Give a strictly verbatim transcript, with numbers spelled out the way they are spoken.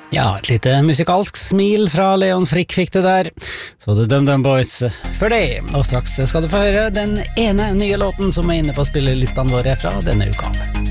Ja, et lite musikalsk smil fra Leon Frick fikk du der. Så var det DumDum Boys for det. Og straks skal du få høre den ene nye låten som er inne på spillelistene våre fra denne uka.